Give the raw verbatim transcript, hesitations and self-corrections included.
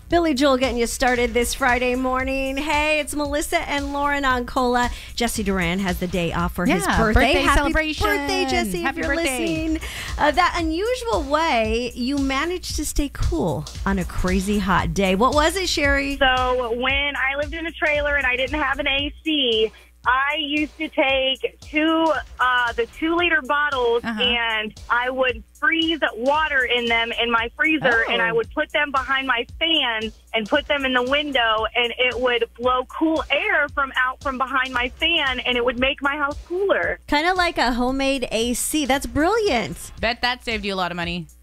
Billy Joel getting you started this Friday morning. Hey, it's Melissa and Lauren on Cola. Jesse Duran has the day off for yeah, his birthday. birthday Happy celebration. birthday, Jesse, Happy if you're birthday. listening. Uh, that unusual way you managed to stay cool on a crazy hot day. What was it, Sherry? So when I lived in a trailer and I didn't have an A C, I used to take two, uh, the two-liter bottles, Uh-huh. and I would freeze water in them in my freezer, Oh. and I would put them behind my fan and put them in the window, and it would blow cool air from out from behind my fan, and it would make my house cooler. Kind of like a homemade A C. That's brilliant. Bet that saved you a lot of money.